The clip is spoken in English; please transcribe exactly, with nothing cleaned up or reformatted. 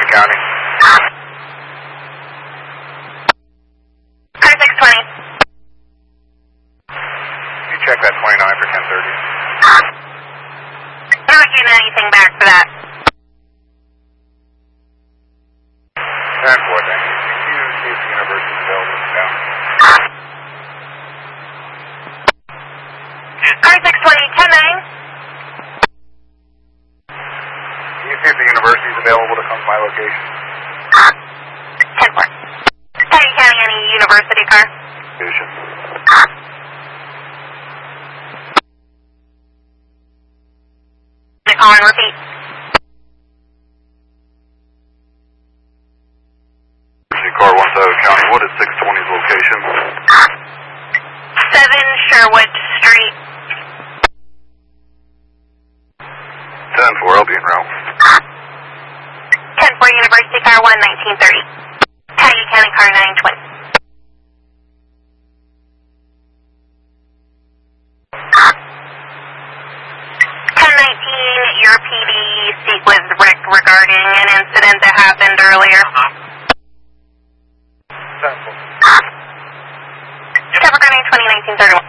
County. Car six twenty. You check that twenty-nine for ten thirty. I'm not getting anything back for that. ten four, thank you. Can you see if the University is available in town? Car six twenty, ten nine. Can you see if the University is available to come to my location? ten four. Cayuga County, any University car? Station. Call and repeat. University car one thousand County, what is six twenty's location? seven Sherwood Street. ten four, I'll be en route. ten four University car one, nineteen thirty. Cayuga County car nine twenty. ten nineteen, your P D speak with Rick regarding an incident that happened earlier. ten four. Cover car nine twenty, nineteen thirty-one.